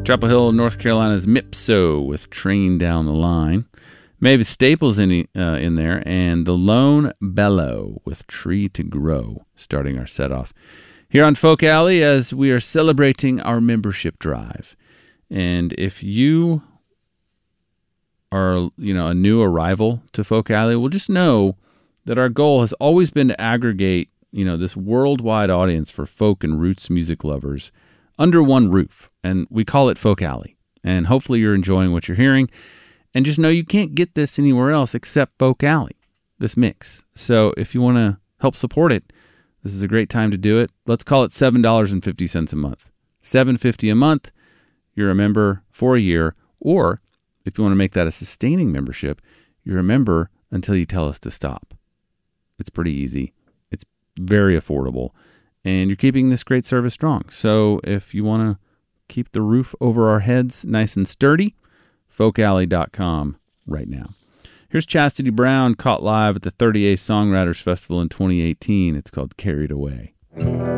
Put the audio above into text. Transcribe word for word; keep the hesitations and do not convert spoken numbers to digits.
Chapel Hill, North Carolina's Mipso with Train Down the Line. Mavis Staples in uh, in there, and The Lone Bellow with Tree to Grow, starting our set off here on Folk Alley as we are celebrating our membership drive. And if you are, you know, a new arrival to Folk Alley, well, just know that our goal has always been to aggregate, you know, this worldwide audience for folk and roots music lovers under one roof, and we call it Folk Alley. And hopefully you're enjoying what you're hearing. And just know you can't get this anywhere else except Folk Alley, this mix. So if you want to help support it, this is a great time to do it. Let's call it seven dollars and fifty cents a month. seven dollars and fifty cents a month, you're a member for a year. Or if you want to make that a sustaining membership, you're a member until you tell us to stop. It's pretty easy. It's very affordable. And you're keeping this great service strong. So if you want to keep the roof over our heads nice and sturdy, folk alley dot com right now. Here's Chastity Brown, caught live at the thirty-eighth Songwriters Festival in twenty eighteen. It's called Carried Away.